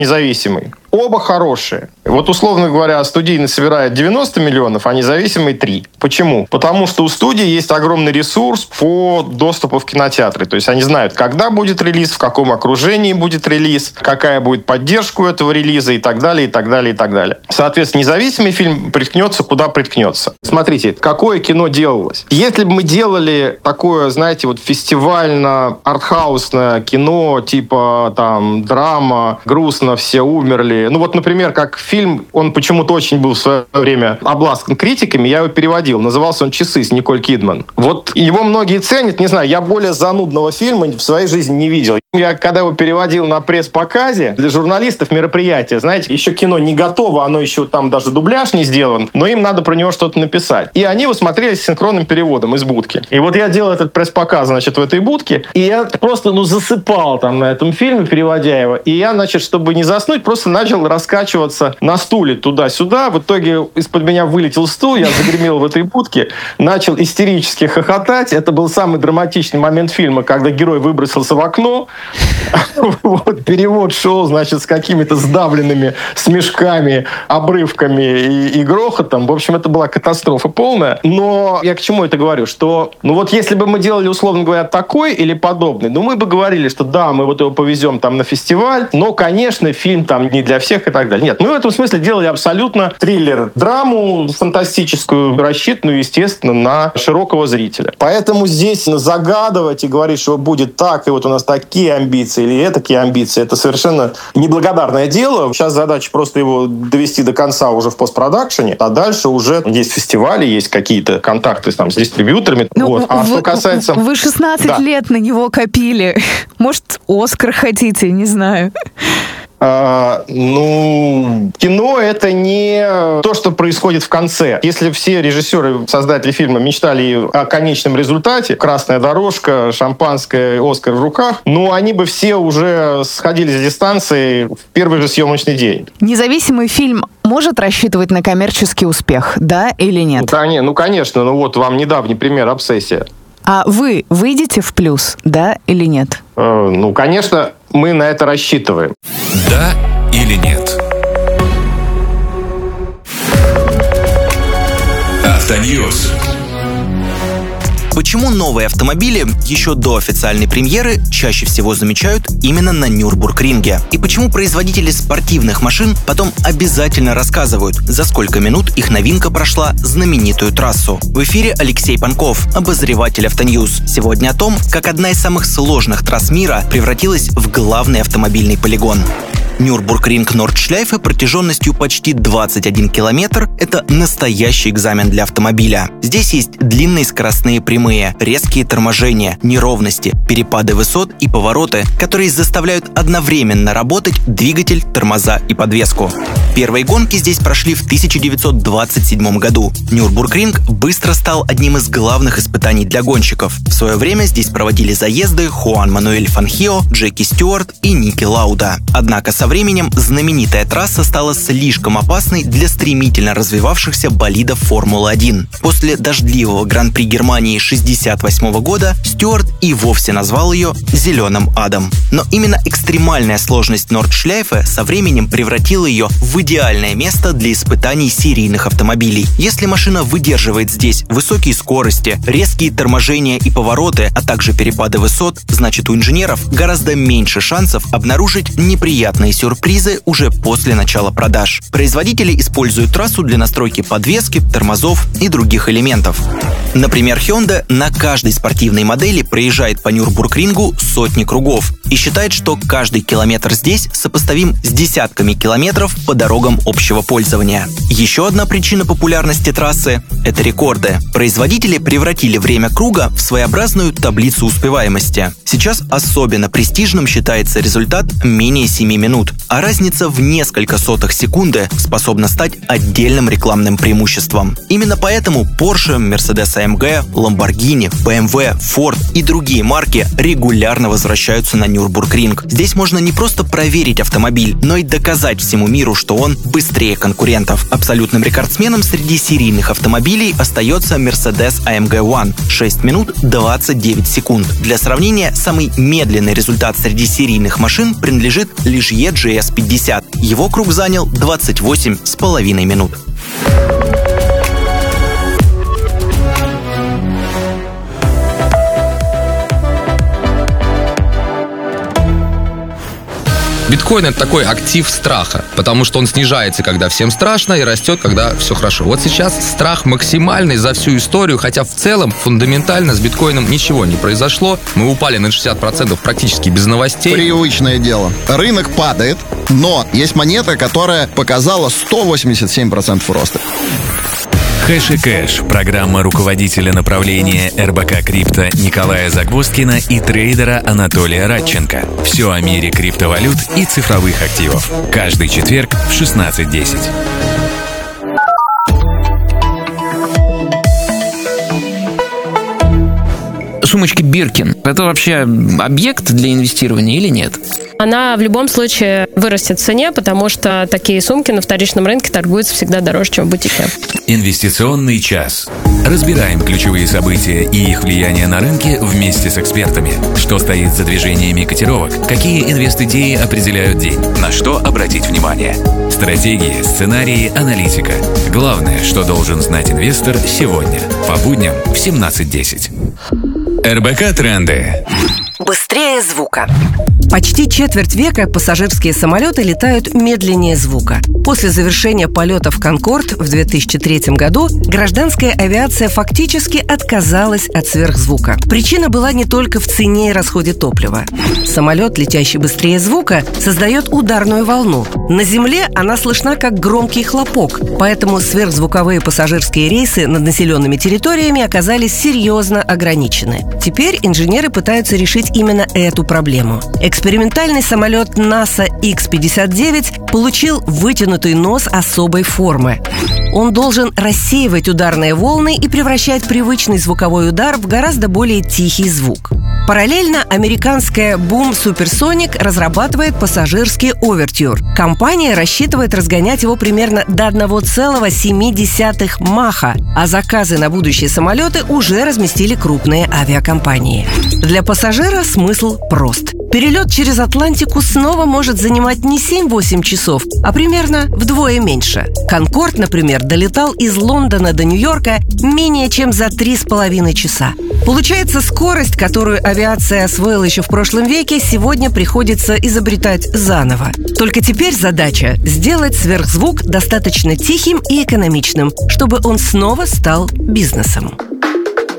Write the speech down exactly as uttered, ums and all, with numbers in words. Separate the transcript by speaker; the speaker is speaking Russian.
Speaker 1: независимый. Оба хорошие. Вот, условно говоря, студийный собирает девяносто миллионов, а независимый три. Почему? Потому что у студии есть огромный ресурс по доступу в кинотеатры. То есть они знают, когда будет релиз, в каком окружении будет релиз, какая будет поддержка у этого релиза и так далее, и так далее, и так далее. Соответственно, независимый фильм приткнется, куда приткнется. Смотрите, какое кино делалось. Если бы мы делали такое, знаете, вот фестивально-артхаусное кино, типа там драма, грустно, все умерли. Ну вот, например, как фильм, он почему-то очень был в свое время обласкан критиками, я его переводил. Назывался он «Часы» с Николь Кидман. Вот его многие ценят, не знаю, я более занудного фильма в своей жизни не видел. Я когда его переводил на пресс-показе, для журналистов мероприятие, знаете, еще кино не готово, оно еще там даже дубляж не сделан, но им надо про него что-то написать. И они его смотрели с синхронным переводом из будки. И вот я делал этот пресс-показ, значит, в этой будке, и я просто, ну, засыпал там на этом фильме, переводя его. И я, значит, чтобы не заснуть, просто начал раскачиваться на стуле туда-сюда. В итоге из-под меня вылетел стул, я загремел в этой будке, начал истерически хохотать. Это был самый драматичный момент фильма, когда герой выбросился в окно. Вот, перевод шел, значит, с какими-то сдавленными смешками, обрывками и, и грохотом. В общем, это была катастрофа полная. Но я к чему это говорю? Что, ну вот если бы мы делали, условно говоря, такой или подобный, ну мы бы говорили, что да, мы вот его повезем там на фестиваль, но, конечно, фильм там не для всех и так далее. Нет, мы в этом смысле делали абсолютно триллер, драму фантастическую, рассчитанную, естественно, на широкого зрителя. Поэтому здесь загадывать и говорить, что будет так, и вот у нас такие амбиции или такие амбиции, это совершенно неблагодарное дело. Сейчас задача просто его довести до конца уже в постпродакшене, а дальше уже есть фестивали, есть какие-то контакты там с дистрибьюторами.
Speaker 2: Ну,
Speaker 1: вот. А
Speaker 2: вы,
Speaker 1: что касается...
Speaker 2: Вы шестнадцать да. лет на него копили. Может, Оскар хотите, не знаю.
Speaker 1: А, ну, кино — это не то, что происходит в конце. Если все режиссеры, создатели фильма мечтали о конечном результате, красная дорожка, шампанское, Оскар в руках, ну, они бы все уже сходили с дистанции в первый же съемочный день.
Speaker 2: Независимый фильм может рассчитывать на коммерческий успех, да или нет?
Speaker 1: Ну, конечно, ну, конечно. Ну, вот вам недавний пример «Обсессия».
Speaker 2: А вы выйдете в плюс, да или нет?
Speaker 1: Э, ну, конечно, мы на это рассчитываем.
Speaker 3: Да или нет? Автоньюз.
Speaker 4: Почему новые автомобили еще до официальной премьеры чаще всего замечают именно на Нюрбургринге? И почему производители спортивных машин потом обязательно рассказывают, за сколько минут их новинка прошла знаменитую трассу? В эфире Алексей Панков, обозреватель Автоньюз. Сегодня о том, как одна из самых сложных трасс мира превратилась в главный автомобильный полигон. Нюрбургринг Нордшляйфе протяженностью почти двадцать один километр – это настоящий экзамен для автомобиля. Здесь есть длинные скоростные прямые, резкие торможения, неровности, перепады высот и повороты, которые заставляют одновременно работать двигатель, тормоза и подвеску. Первые гонки здесь прошли в тысяча девятьсот двадцать седьмом году. Нюрбургринг быстро стал одним из главных испытаний для гонщиков. В свое время здесь проводили заезды Хуан Мануэль Фанхио, Джеки Стюарт и Ники Лауда. Однако со временем знаменитая трасса стала слишком опасной для стремительно развивавшихся болидов Формулы один. После дождливого Гран-при Германии шестьдесят восьмого года Стюарт и вовсе назвал ее «зеленым адом». Но именно экстремальная сложность Нордшляйфе со временем превратила ее в идеальное место для испытаний серийных автомобилей. Если машина выдерживает здесь высокие скорости, резкие торможения и повороты, а также перепады высот, значит, у инженеров гораздо меньше шансов обнаружить неприятные сюрпризы уже после начала продаж. Производители используют трассу для настройки подвески, тормозов и других элементов. Например, Hyundai на каждой спортивной модели проезжает по Нюрбургрингу сотни кругов и считает, что каждый километр здесь сопоставим с десятками километров по дорогам общего пользования. Еще одна причина популярности трассы – это рекорды. Производители превратили время круга в своеобразную таблицу успеваемости. Сейчас особенно престижным считается результат менее семи минут, а разница в несколько сотых секунды способна стать отдельным рекламным преимуществом. Именно поэтому Porsche, Mercedes-а эм джи, Lamborghini, бэ эм вэ, Ford и другие марки регулярно возвращаются на Нюрбургринг. Здесь можно не просто проверить автомобиль, но и доказать всему миру, что он быстрее конкурентов. Абсолютным рекордсменом среди серийных автомобилей автомобилей остается Mercedes эй эм джи один – шесть минут двадцать девять секунд. Для сравнения, самый медленный результат среди серийных машин принадлежит лишь и джи эс пятьдесят. Его круг занял двадцать восемь с половиной минут.
Speaker 5: Биткоин — это такой актив страха, потому что он снижается, когда всем страшно, и растет, когда все хорошо. Вот сейчас страх максимальный за всю историю, хотя в целом фундаментально с биткоином ничего не произошло. Мы упали на шестьдесят процентов практически без новостей.
Speaker 6: Привычное дело. Рынок падает, но есть монета, которая показала сто восемьдесят семь процентов роста.
Speaker 3: Хэш и Кэш – программа руководителя направления эр бэ ка Крипто Николая Загвоздкина и трейдера Анатолия Радченко. Все о мире криптовалют и цифровых активов. Каждый четверг в шестнадцать десять.
Speaker 7: Сумочка Биркин – это вообще объект для инвестирования или нет?
Speaker 8: Она в любом случае вырастет в цене, потому что такие сумки на вторичном рынке торгуются всегда дороже, чем в бутике.
Speaker 3: Инвестиционный час. Разбираем ключевые события и их влияние на рынки вместе с экспертами. Что стоит за движениями котировок? Какие инвест-идеи определяют день? На что обратить внимание? Стратегии, сценарии, аналитика. Главное, что должен знать инвестор сегодня. По будням в семнадцать десять. эр бэ ка Тренды.
Speaker 9: Быстрее звука. Почти четверть века пассажирские самолеты летают медленнее звука. После завершения полетов «Конкорд» в две тысячи третьем году гражданская авиация фактически отказалась от сверхзвука. Причина была не только в цене и расходе топлива. Самолет, летящий быстрее звука, создает ударную волну. На земле она слышна как громкий хлопок, поэтому сверхзвуковые пассажирские рейсы над населенными территориями оказались серьезно ограничены. Теперь инженеры пытаются решить именно эту проблему. Экспериментальный самолет НАСА икс пятьдесят девять получил вытянутый нос особой формы. Он должен рассеивать ударные волны и превращать привычный звуковой удар в гораздо более тихий звук. Параллельно американская Boom Supersonic разрабатывает пассажирский Overture. Компания рассчитывает разгонять его примерно до одна целая семь десятых маха, а заказы на будущие самолеты уже разместили крупные авиакомпании. Для пассажира смысл прост. Перелет через Атлантику снова может занимать не семь-восемь часов, а примерно вдвое меньше. «Конкорд», например, долетал из Лондона до Нью-Йорка менее чем за три с половиной часа. Получается, скорость, которую авиация освоила еще в прошлом веке, сегодня приходится изобретать заново. Только теперь задача – сделать сверхзвук достаточно тихим и экономичным, чтобы он снова стал бизнесом.